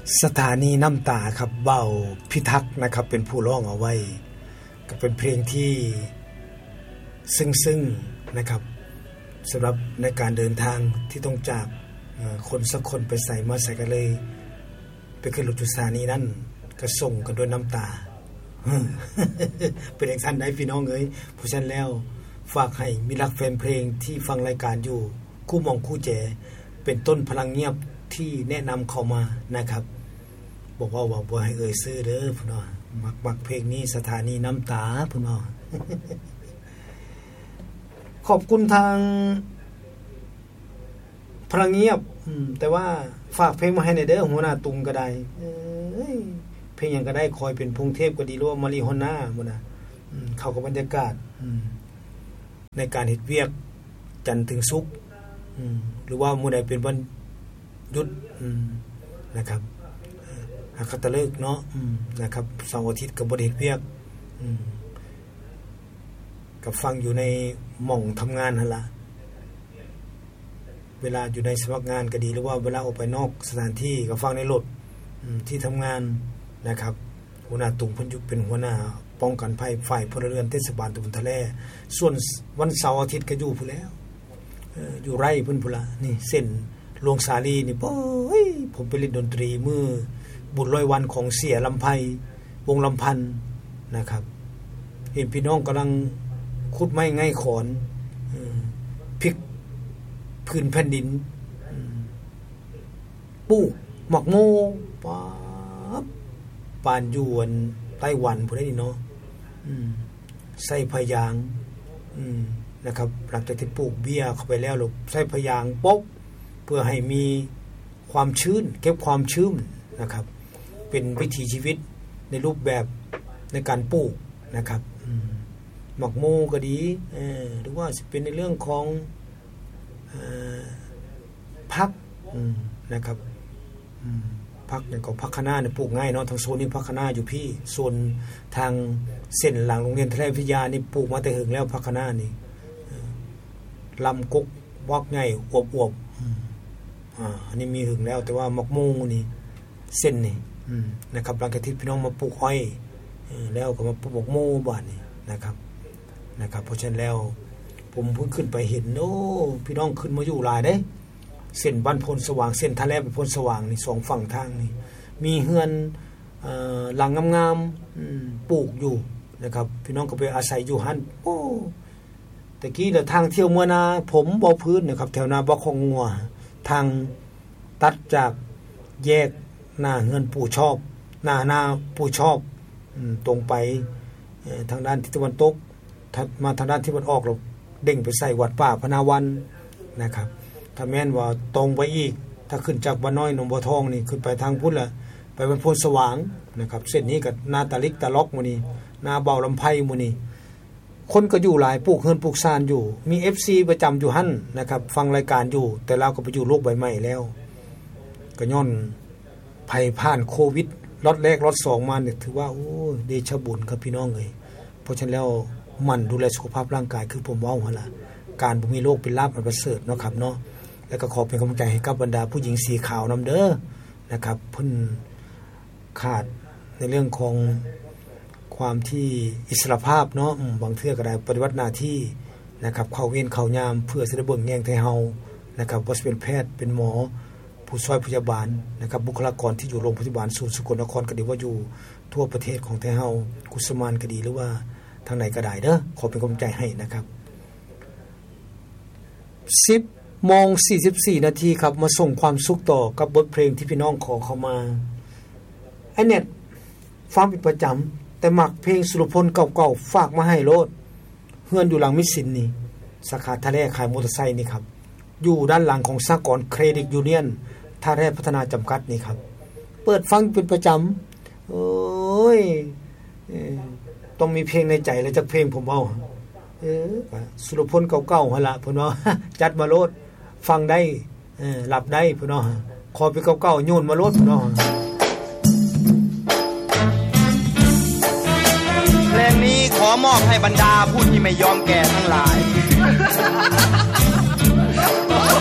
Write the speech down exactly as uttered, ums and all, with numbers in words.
สถานีน้ำตาครับเบาพิทักษ์นะครับเป็นผู้ร้องเอาไว้ก็เป็นเพลงที่ซึ้งๆนะครับสำหรับในการเดินทางที่ต้องจากคนสักคนไปใส่มาใส่กันเลยไปขึ้นรถสถานีนั้นก็ส่งกันด้วยน้ำตา เป็นอย่างนั้นได้พี่น้องเอ้ยเพราะฉะนั้นแล้วฝากให้มีรักแฟนเพลงที่ฟังรายการอยู่คู่มองคู่แจเป็นต้นพลังเงียบที่แนะนำเข้ามานะครับบอกว่าว่าบ่ให้เอ่ยชื่อเด้อพุ่นว่ามักมักเพลงนี้สถานีน้ำตาพุ่นว่า ขอบคุณทางพลังเงียบแต่ว่าฝากเพลงมาให้ในเด้อหัวหน้าตุงก็ได้เอ้ยเพลงหยังก็ได้คอยเป็นพงเทพก็ดีหรือว่ามาริฮอน่าพุ่นน่ะเข้ากับบรรยากาศในการเฮ็ดเวียกจันทร์ถึงศุกร์หรือว่ามื้อใดเป็นวันหยุดนะครับอาคาตะเลิกเนาะนะครับเสาร์อาทิตย์ก็บ่ได้เฮ็ดเวียกกับฟังอยู่ในหม่องทำงานหั่นล่ะเวลาอยู่ในสำนักงานก็ดีหรือว่าเวลาออกไปนอกสถานที่ก็ฟังในรถที่ทำงานนะครับหัวหน้าตุงเพิ่นอยู่เป็นหัวหน้าป้องกันภัยฝ่ายพลเรือนเทศบาลตำบลทะเลส่วนวันเสาร์อาทิตย์ก็อยู่พู่นแล้วเอ่ออยู่ไร่เพิ่นพุ่นล่ะนี่เส้นหลวงสาลีนี่โอ้ยผมไปเล่นดนตรีมื้อบุญร้อยวันของเสียลำไพวงลำพันธ์นะครับเห็นพี่น้องกำลังขุดไม้ไง่ขอนพลิกพื้นแผ่นดินปลูกหมักโมป๊าบปานยวนไต้หวันพุ่นนี่เนาะใส่พยางนะครับหลังจากที่ปลูกเบี้ยเข้าไปแล้วลูกใส่พยางปกเพื่อให้มีความชื้นเก็บความชื้นนะครับเป็นวิถีชีวิตในรูปแบบในการปลูกนะครับหมักโมก็ดีเอ่อหรือว่าสิเป็นในเรื่องของเอ่อผักนะครับผักอย่างของผักคะน้าเนี่ยปลูกง่ายเนาะทางโซนนี้ผักคะน้าอยู่พี่ส่วนทางเส้นหลังโรงเรียนทะเลวิทยานี่ปลูกมาแต่หึงแล้วผักคะน้านี่ลำกกวักใหญ่อวบๆอ่าอันนี้มีหึงแล้วแต่ว่าหมักโมนี่เส้นนี่นะครับหลังจากที่พี่น้องมาปลูกอ้อยแล้วก็มาปลูกหมักโมบ้านนี่นะครับนะครับเพราะฉะนั้นแล้วผมเพิ่งขึ้นไปเห็นโอ้พี่น้องขึ้นมาอยู่หลายเด้เส้นบ้านพลสว่างเส้นทะเลไปพลสว่างนี่สองฝั่งทางนี่มีเฮือนเอ่อหลังงามๆปลูกอยู่นะครับพี่น้องก็ไปอาศัยอยู่หั่นโอ้ตะกี้เดินทางเที่ยวเมื่อนาผมบ่พื้นนะครับแถวนาบ่คงงัวทางตัดจากแยกหน้าเฮือนปู่ชอบหน้าหน้าปู่ชอบตรงไปทางด้านทิศตะวันตกมาทางด้านทิศตะวันออกเราเด้งไปใส่วัดป่าพนาวันนะครับถ้าแม่นว่าตรงไปอีกถ้าขึ้นจากบ้านน้อยหนองบัวทองนี่ขึ้นไปทางพุทธละไปบรรพตสว่างนะครับเส้นนี้กับนาตาลิกตาล็อกมื้อนี้นาเบาลำไพมื้อนี้คนก็อยู่หลายปลูกเฮือนปลูกซานอยู่มี เอฟ ซี ประจำอยู่หั่นนะครับฟังรายการอยู่แต่เราก็ไปอยู่โลกใบใหม่แล้วก็ย้อนภัยผ่านโควิดล็อตแรกล็อตสองมาเนี่ยถือว่าโอ้เดชะบุญครับพี่น้องเอ้ยเพราะฉะนั้นแล้วมันดูแลสุขภาพร่างกายคือผมเว้าหั่นล่ะการบ่มีโรคเป็นลาภอันประเสริฐเนาะครับเนาะแล้วก็ขอเป็นกำลังใจให้กับบรรดาผู้หญิงสีขาวนำเด้อนะครับเพิ่นขาดในเรื่องของความที่อิสรภาพเนาะบางเทื่อก็ได้ปฏิบัติหน้าที่นะครับเข้าเวรเข้ายามเพื่อสิได้เบิ่งแยงไทเฮานะครับบ่ว่าสิเป็นแพทย์เป็นหมอผู้ช่วยพยาบาลนะครับบุคลากรที่อยู่โรงพยาบาลศูนย์สกลนครก็ดีว่าอยู่ทั่วประเทศของไทเฮากุสมานก็ดีหรือว่าทางไหนก็ได้เด้อขอเป็นกำลังใจให้นะครับสิบโมงสี่สิบสี่นาทีครับมาส่งความสุขต่อกับบทเพลงที่พี่น้องขอเข้ามาไอ้เนี่ยฟังเป็นประจำแต่มักเพลงสุรพลเก่าๆฝากมาให้โลดเฮือนอยู่หลังมิตรสินนี่สาขาทะเลขายมอเตอร์ไซค์นี่ครับอยู่ด้านหลังของสหกรณ์เครดิตยูเนียนท่าแร่พัฒนาจำกัดนี่ครับเปิดฟังเป็นประจำโอ้ยต้องมีเพลงในใจแล้วจักเพลงผมเอาเออสุรพลเก่าๆหั่นล่ะเพิ่นว่าจัดมาโลดฟังได้เออหลับได้เพิ่นว่าขอไปเก่าๆโยนมาโลดเพิ่นว่าเพลงนี้ขอมอบให้บรรดาผู้ที่ไม่ยอมแก่ทั้งหลาย